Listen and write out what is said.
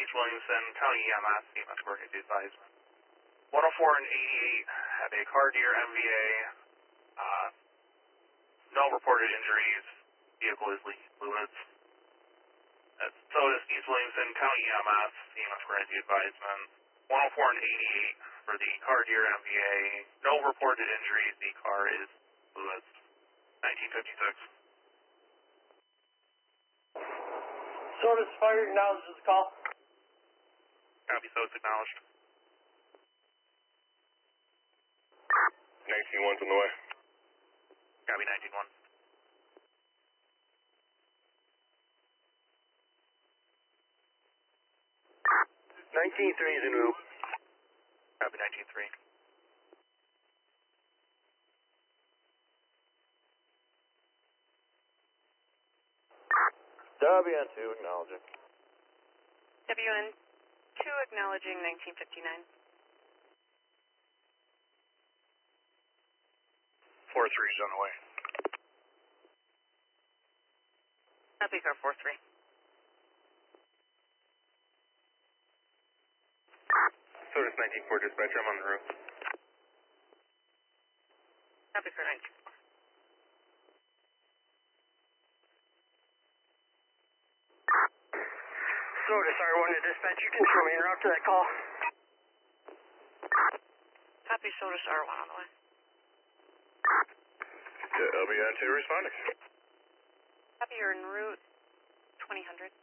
East Williamson, County EMS, EMS emergency advisement. 104 and 88 have a car deer MVA. No reported injuries. Vehicle is leaking fluids. So is East Williamson, County EMS, EMS emergency advisement. 104 and 88 for the car deer MVA. No reported injuries. The car is fluids. 1956. Sodas fired, acknowledges the call. Copy, so it's acknowledged. 19-1's on the way. Copy, 19-1. Is en route. Copy, 19-3. WN2 acknowledging. WN2 acknowledging 1959. 4-3's on the way. Copy, car 4-3. Sodas 19-4 dispatcher, I'm on the roof. Copy, car 19-4. Sodas R1 to dispatch, you can show me en route to that call. Copy, Sodas R1 on the way. WN2 responding. Copy, you're en route 2000.